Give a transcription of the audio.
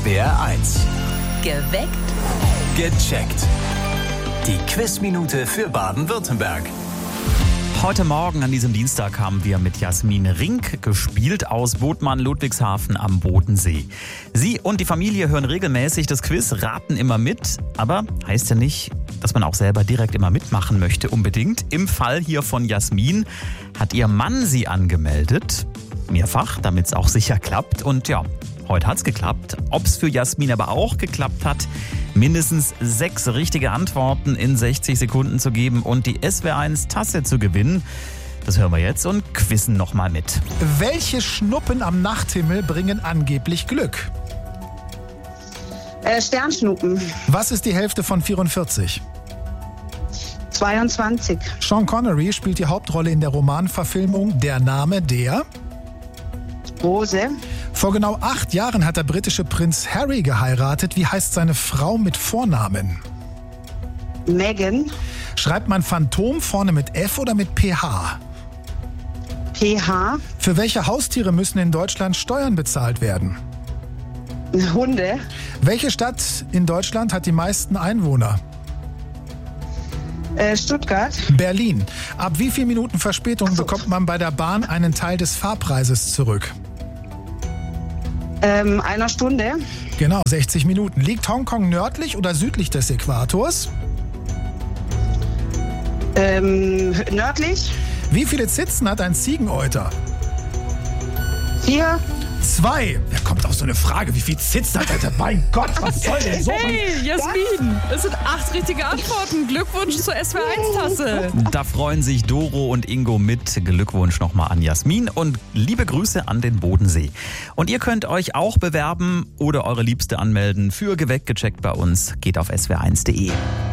SWR1. Geweckt. Gecheckt. Die Quizminute für Baden-Württemberg. Heute Morgen an diesem Dienstag haben wir mit Jasmin Rink gespielt aus Bodmann-Ludwigshafen am Bodensee. Sie und die Familie hören regelmäßig das Quiz, raten immer mit, aber heißt ja nicht, dass man auch selber direkt immer mitmachen möchte unbedingt. Im Fall hier von Jasmin hat ihr Mann sie angemeldet, mehrfach, damit es auch sicher klappt. Und ja, heute hat's geklappt. Ob es für Jasmin aber auch geklappt hat, mindestens 6 richtige Antworten in 60 Sekunden zu geben und die SWR1-Tasse zu gewinnen, das hören wir jetzt und quizzen nochmal mit. Welche Schnuppen am Nachthimmel bringen angeblich Glück? Sternschnuppen. Was ist die Hälfte von 44? 22. Sean Connery spielt die Hauptrolle in der Romanverfilmung Der Name der... Rose. Vor genau 8 Jahren hat der britische Prinz Harry geheiratet. Wie heißt seine Frau mit Vornamen? Meghan. Schreibt man Phantom vorne mit F oder mit PH? PH. Für welche Haustiere müssen in Deutschland Steuern bezahlt werden? Hunde. Welche Stadt in Deutschland hat die meisten Einwohner? Stuttgart. Berlin. Ab wie viel Minuten Verspätung bekommt man bei der Bahn einen Teil des Fahrpreises zurück? Einer Stunde. Genau, 60 Minuten. Liegt Hongkong nördlich oder südlich des Äquators? Nördlich. Wie viele Zitzen hat ein Ziegeneuter? 4. 2. Wer kommt auf so eine Frage? Wie viel Zitzen hat er? Mein Gott, was soll denn so? Hey, Jasmin, es sind 8 richtige Antworten. Glückwunsch zur SWR1-Tasse. Da freuen sich Doro und Ingo mit. Glückwunsch nochmal an Jasmin und liebe Grüße an den Bodensee. Und ihr könnt euch auch bewerben oder eure Liebste anmelden für Geweckt gecheckt bei uns. Geht auf swr1.de.